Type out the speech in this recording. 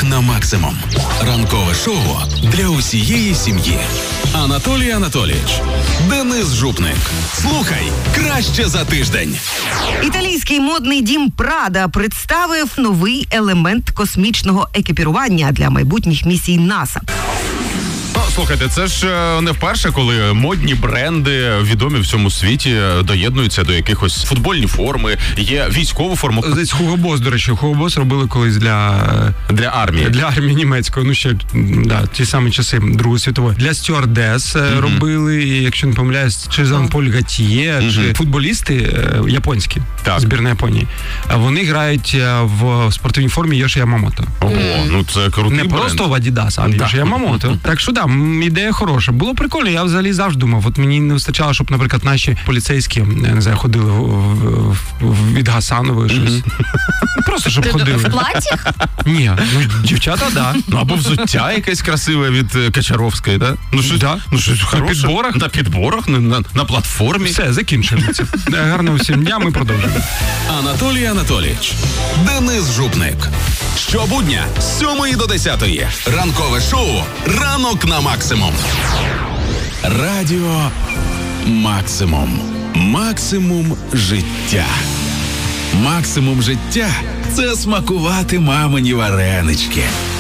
Ранок на максимум. Ранкове шоу для усієї сім'ї. Анатолій Анатолійович, Денис Жупник. Слухай краще за тиждень. Італійський модний дім Прада представив новий елемент космічного екіпірування для майбутніх місій НАСА. Слухайте, це ж не вперше, коли модні бренди, відомі в всьому світі, доєднуються до якихось футбольні форми, є військова форма. Десь Hugo Boss, до речі, Hugo Boss робили колись для армії. Для армії німецької, ну ще, ті самі часи Другої світової. Для стюардес робили, і, якщо не помиляюсь, чи Жан-Поль Готьє, чи футболісти японські, збірна Японії. Вони грають в спортивній формі Йоші Ямамото. Ого, ну це крутий не бренд. просто в Adidas, а Йоші Ямамото. Так що ідея хороша. Було прикольно, я взагалі завжди думав, от мені не вистачало, щоб, наприклад, наші поліцейські, я не знаю, ходили від Гасанової щось. Просто, щоб ходили. В платях? Ні, дівчата, да. Або взуття якесь красиве від Качаровської, да? Ну щось хороше. підборах? На підборах, на платформі. Все, закінчуємо це. Гарного всім дня, ми продовжуємо. Анатолій Анатолійович, Денис Жупник. Щобудня з 7 до 10. Ранкове шоу «Ранок на максимум». Радіо Максимум. Максимум життя. Максимум життя – це смакувати мамині варенички.